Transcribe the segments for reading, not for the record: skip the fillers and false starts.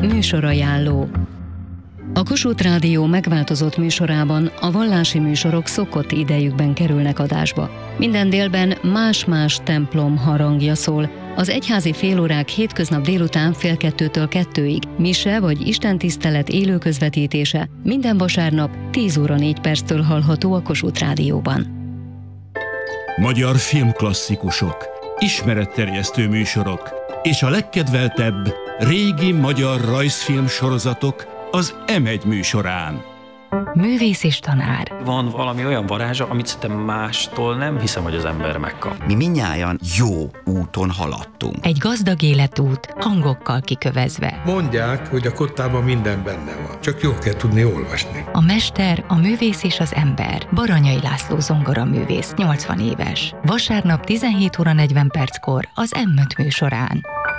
Műsorajánló. A Kossuth Rádió megváltozott műsorában a vallási műsorok szokott idejükben kerülnek adásba. Minden délben más-más templom harangja szól. Az egyházi félórák hétköznap délután 1:30-től 2-ig, mise vagy istentisztelet élő közvetítése minden vasárnap 10 óra 4 perctől hallható a Kossuth Rádióban. Magyar filmklasszikusok, ismeretterjesztő műsorok és a legkedveltebb régi magyar rajzfilm sorozatok az M1 műsorán. Művész és tanár. Van valami olyan varázsa, amit szerintem mástól nem hiszem, hogy az ember megkap. Mi mindnyájan jó úton haladtunk. Egy gazdag életút, hangokkal kikövezve. Mondják, hogy a kottában minden benne van, csak jól kell tudni olvasni. A mester, a művész és az ember. Baranyai László zongoraművész, 80 éves. Vasárnap 17 óra 40 perckor az M5 műsorán.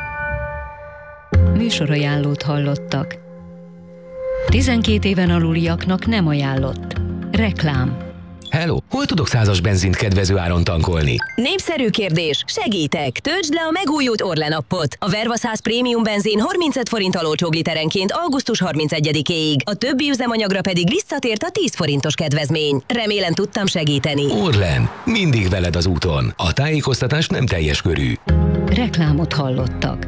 Műsorajánlót hallottak. 12 éven aluliaknak nem ajánlott. Reklám. Hello, hol tudok 100-as benzint kedvező áron tankolni? Népszerű kérdés, segítek! Töltsd le a megújult Orlen appot. A Verva 100 prémium benzin 35 forint olcsóbb literenként augusztus 31-éig. A többi üzemanyagra pedig visszatért a 10 forintos kedvezmény. Remélem tudtam segíteni. Orlen, mindig veled az úton. A tájékoztatás nem teljes körű. Reklámot hallottak.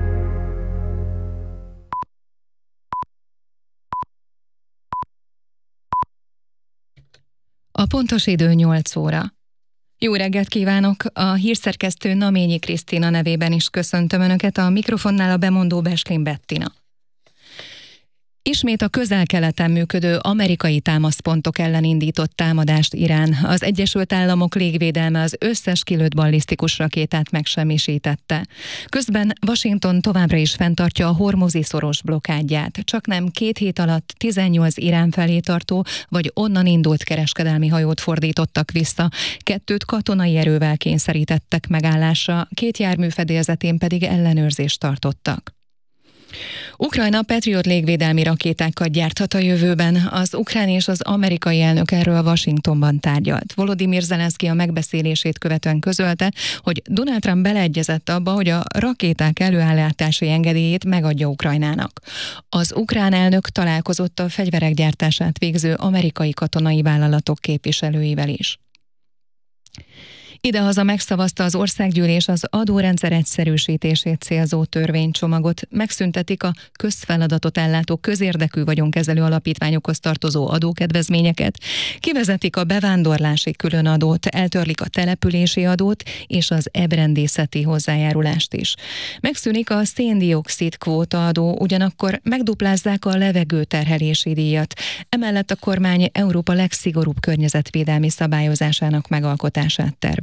A pontos idő 8 óra. Jó reggelt kívánok! A hírszerkesztő Naményi Krisztina nevében is köszöntöm Önöket, a mikrofonnál a bemondó Beslin Bettina. Ismét a Közel-Keleten működő amerikai támaszpontok ellen indított támadást Irán. Az Egyesült Államok légvédelme az összes kilőtt ballisztikus rakétát megsemmisítette. Közben Washington továbbra is fenntartja a hormuzi szoros blokkádját. Csaknem 2 hét alatt 18 Irán felé tartó, vagy onnan indult kereskedelmi hajót fordítottak vissza. 2 katonai erővel kényszerítettek megállásra, 2 jármű fedélzetén pedig ellenőrzést tartottak. Ukrajna Patriot légvédelmi rakétákat gyárthat a jövőben. Az ukrán és az amerikai elnök erről Washingtonban tárgyalt. Volodymyr Zelenszky a megbeszélését követően közölte, hogy Donald Trump beleegyezett abba, hogy a rakéták előállítási engedélyét megadja Ukrajnának. Az ukrán elnök találkozott a fegyverek gyártását végző amerikai katonai vállalatok képviselőivel is. Idehaza megszavazta az országgyűlés az adórendszer egyszerűsítését célzó törvénycsomagot, megszüntetik a közfeladatot ellátó közérdekű vagyonkezelő alapítványokhoz tartozó adókedvezményeket, kivezetik a bevándorlási különadót, eltörlik a települési adót és az ebrendészeti hozzájárulást is. Megszűnik a szén-dioxid kvótaadó, ugyanakkor megduplázzák a levegőterhelési díjat. Emellett a kormány Európa legszigorúbb környezetvédelmi szabályozásának megalkotását tervezi.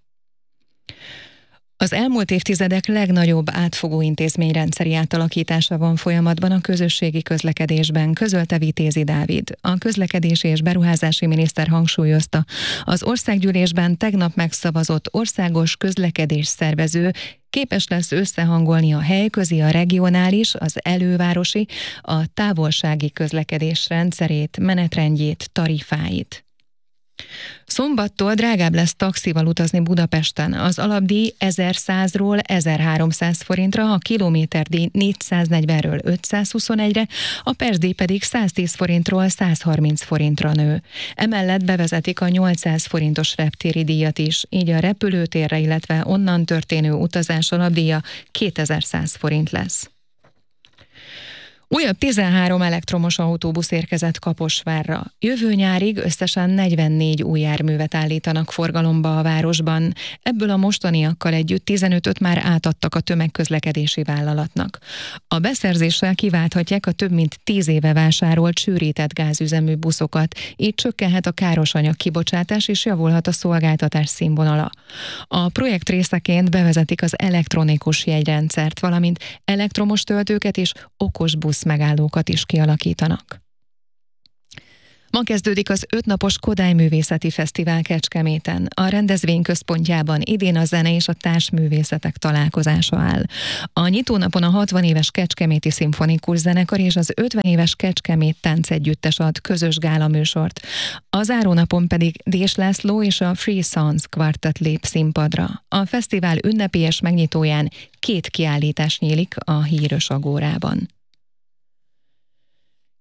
Az elmúlt évtizedek legnagyobb átfogó intézményrendszeri átalakítása van folyamatban a közösségi közlekedésben, közölte Vitézi Dávid. A közlekedési és beruházási miniszter hangsúlyozta, az országgyűlésben tegnap megszavazott országos közlekedés szervező képes lesz összehangolni a helyközi, a regionális, az elővárosi, a távolsági közlekedés rendszerét, menetrendjét, tarifáit. Szombattól drágább lesz taxival utazni Budapesten. Az alapdíj 1100-ról 1300 forintra, a kilométerdíj 440-ről 521-re, a percdíj pedig 110 forintról 130 forintra nő. Emellett bevezetik a 800 forintos reptéri díjat is, így a repülőtérre, illetve onnan történő utazás alapdíja 2100 forint lesz. Újabb 13 elektromos autóbusz érkezett Kaposvárra. Jövő nyárig összesen 44 új járművet állítanak forgalomba a városban. Ebből a mostaniakkal együtt 15-öt már átadtak a tömegközlekedési vállalatnak. A beszerzéssel kiválthatják a több mint 10 éve vásárolt sűrített gázüzemű buszokat, így csökkenhet a károsanyag kibocsátás és javulhat a szolgáltatás színvonala. A projekt részeként bevezetik az elektronikus jegyrendszert, valamint elektromos töltőket és okos busz megállókat is kialakítanak. Ma kezdődik az 5 napos Kodály Művészeti Fesztivál Kecskeméten. A rendezvény központjában idén a zene és a társművészetek találkozása áll. A nyitónapon a 60 éves Kecskeméti Szimfonikus Zenekar és az 50 éves Kecskemét Táncegyüttes ad közös gálaműsort. A zárónapon pedig Dés László és a Free Sounds Quartet lép színpadra. A fesztivál ünnepélyes megnyitóján 2 kiállítás nyílik a Hírös Agórában.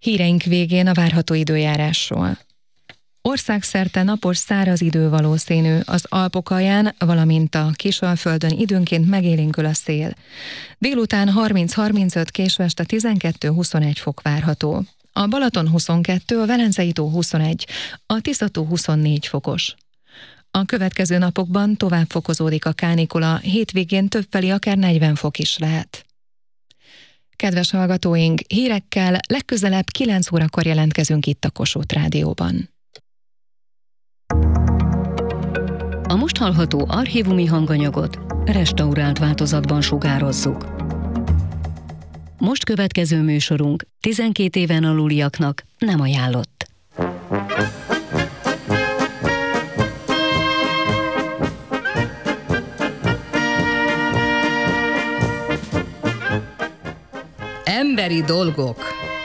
Híreink végén a várható időjárásról. Országszerte napos száraz idő valószínű, az Alpok alján, valamint a Kisalföldön időnként megélénkül a szél. Délután 30-35, késő este 12-21 fok várható. A Balaton 22, a Velencei tó 21, a Tisza-tó 24 fokos. A következő napokban tovább fokozódik a kánikula, hétvégén többfelé akár 40 fok is lehet. Kedves hallgatóink, hírekkel legközelebb 9 órakor jelentkezünk itt a Kossuth Rádióban. A most hallható archívumi hanganyagot restaurált változatban sugározzuk. Most következő műsorunk 12 éven aluliaknak nem ajánlott. Emberi dolgok.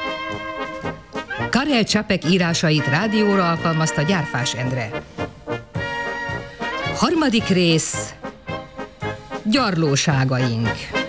Karel Čapek írásait rádióra alkalmazta Gyárfás Endre. 3. rész. Gyarlóságaink.